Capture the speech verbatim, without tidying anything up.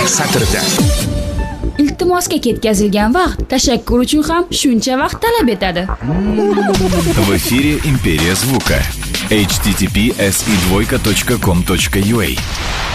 satrida. Iltimosga ketkazilgan vaqt tashakkur uchun ham shuncha vaqt talab etadi. В эфире Империя звука. эйч ти ти пи эс и двойка точка ком точка ю а